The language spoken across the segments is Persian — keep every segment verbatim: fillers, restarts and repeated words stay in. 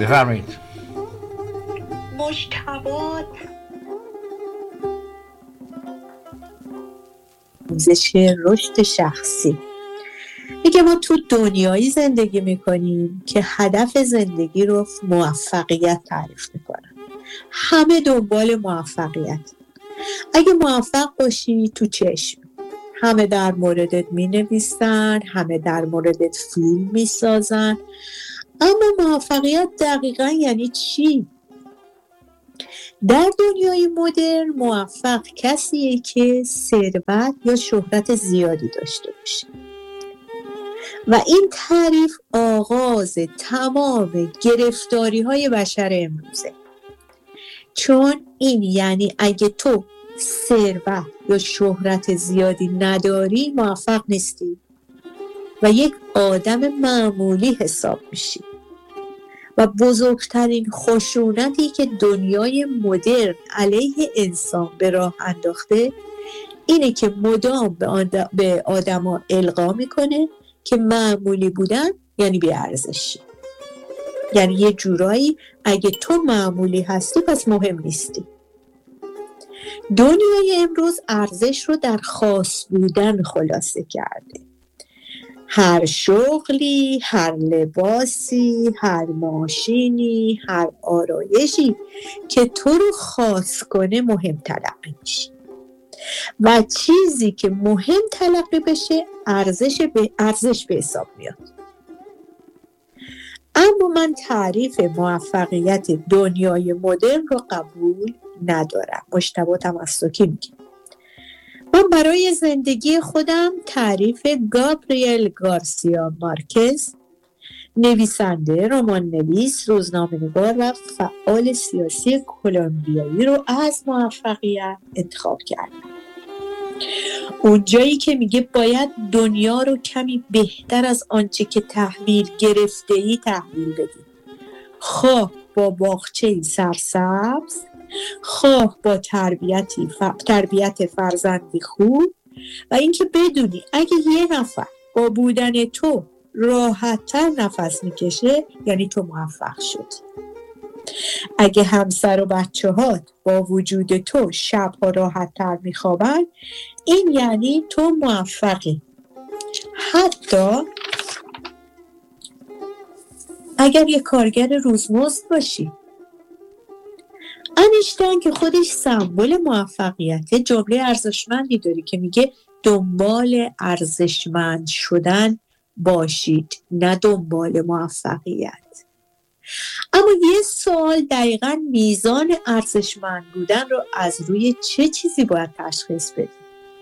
بفرمایید. مجتبی آموزش رشد شخصی میگه ما تو دنیایی زندگی میکنیم که هدف زندگی رو موفقیت تعریف میکنن. همه دنبال موفقیت. اگه موفق باشی تو چشم، همه در موردت مینویسن، همه در موردت فیلم میسازن. اما موفقیت دقیقا یعنی چی؟ در دنیای مدرن موفق کسیه که ثروت یا شهرت زیادی داشته باشه و این تعریف آغاز تمام گرفتاری های بشر امروزه. چون این یعنی اگه تو ثروت یا شهرت زیادی نداری موفق نیستی و یک آدم معمولی حساب میشی. و بزرگترین خشونتی که دنیای مدرن علیه انسان به راه انداخته اینه که مدام به آدما القا میکنه که معمولی بودن یعنی بی‌ارزشی. یعنی یه جورایی اگه تو معمولی هستی پس مهم نیستی. دنیای امروز ارزش رو در خاص بودن خلاصه کرده. هر شغلی، هر لباسی، هر ماشینی، هر آرایشی که تو رو خاص کنه مهم تلقی میشه و چیزی که مهم تلقی بشه ارزش به ارزش به حساب میاد. اما من تعریف موفقیت دنیای مدرن رو قبول ندارم. مجتبی تمسکی میگه من برای زندگی خودم تعریف گابریل گارسیا مارکز، نویسنده، رمان نویس، روزنامه‌نگار و فعال سیاسی کلمبیایی رو از موفقیت انتخاب کردم. اونجایی که میگه باید دنیا رو کمی بهتر از آنچه که تحویل گرفته‌ای تحویل بدی. خواه با باغچه‌ای سرسبز، خواه با تربیتی ف... تربیت فرزندی خوب و اینکه بدونی اگه یه نفر با بودن تو راحت‌تر نفس میکشه یعنی تو موفق شدی. اگه همسر و بچه هات با وجود تو شبها راحت‌تر میخوابن این یعنی تو موفقی. حتی اگر یه کارگر روزمزد باشی. انیشتین که خودش سمبل موفقیته جمله ارزشمندی داری که میگه دنبال ارزشمند شدن باشید نه دنبال موفقیت. اما یه سوال دقیقاً میزان ارزشمند بودن رو از روی چه چیزی باید تشخیص بدیم؟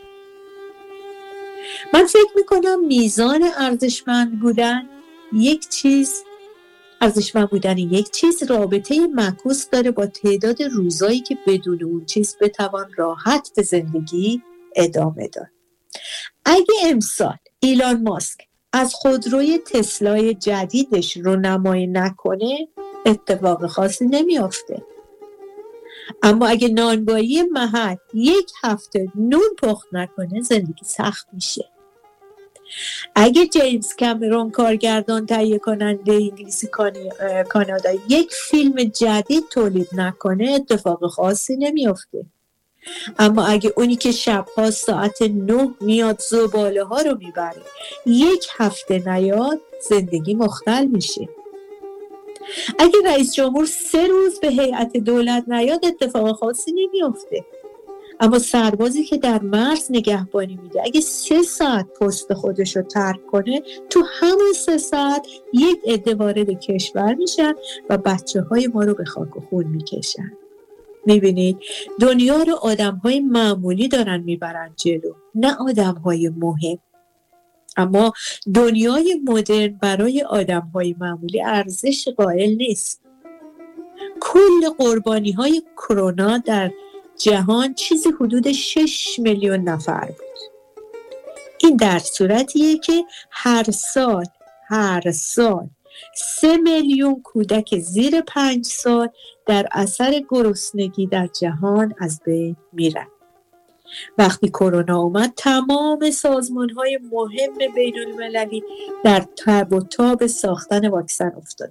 من فکر میکنم میزان ارزشمند بودن یک چیز ارزشمند بودن یک چیز رابطه معکوس داره با تعداد روزایی که بدون اون چیز بتوان راحت به زندگی ادامه داد. اگه امسال ایلان ماسک از خودروی تسلای جدیدش رو نمایی نکنه اتفاق خاصی نمیافته. اما اگه نانوایی محل یک هفته نون پخت نکنه زندگی سخت میشه. اگه جیمز کامرون کارگردان تهیه کننده انگلیسی کانادا یک فیلم جدید تولید نکنه اتفاق خاصی نمیافته. اما اگه اونی که شبها ساعت نه میاد زباله ها رو میبره یک هفته نیاد زندگی مختل میشه. اگه رئیس جمهور سه روز به هیئت دولت نیاد اتفاق خاصی نمیافته. اما سربازی که در مرز نگهبانی میده اگه سه ساعت پست خودش رو ترک کنه تو همون سه ساعت یک عده وارد کشور میشن و بچه های ما رو به خاک و خون میکشن. میبینید دنیا رو آدم های معمولی دارن میبرن جلو نه آدم های مهم. اما دنیای مدرن برای آدم های معمولی ارزش قائل نیست. کل قربانی های کرونا در جهان چیزی حدود شش میلیون نفر بود. این در صورتیه که هر سال هر سال سه میلیون کودک زیر پنج سال در اثر گرسنگی در جهان از بین میرن. وقتی کرونا اومد تمام سازمان‌های مهم بین‌المللی در تب و تاب ساختن واکسن افتادن.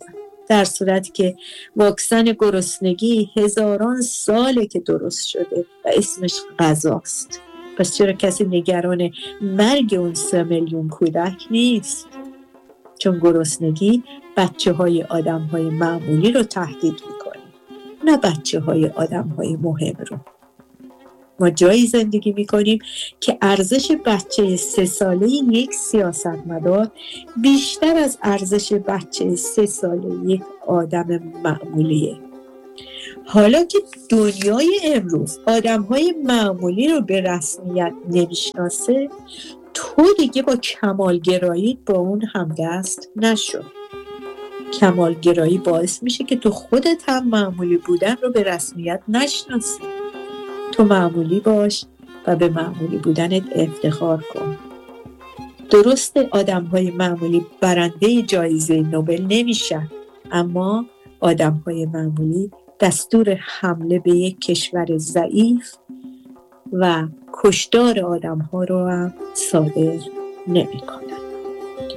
در صورتی که واکسن گرسنگی هزاران ساله که درست شده و اسمش غذاست. پس چرا کسی نگران مرگ اون سه میلیون کودک نیست؟ چون گرسنگی بچه های آدم های معمولی رو تهدید میکنه، نه بچه های آدم های مهم رو. ما جایی زندگی میکنیم که ارزش بچه سه ساله یک سیاستمدار بیشتر از ارزش بچه سه ساله یک آدم معمولیه. حالا که دنیای امروز آدم های معمولی رو به رسمیت نمیشناسه، تو دیگه با کمالگرایی با اون همدست نشو. کمالگرایی باعث میشه که تو خودت هم معمولی بودن رو به رسمیت نشناسی. تو معمولی باش و به معمولی بودنت افتخار کن. درسته آدم‌های معمولی برنده جایزه نوبل نمیشن، اما آدم‌های معمولی دستور حمله به یک کشور ضعیف و کشتار آدم‌ها رو هم صادر نمی‌کنن.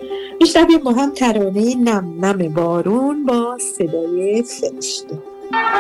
میشنویم با هم ترانه نم نم بارون با صدای فرشته.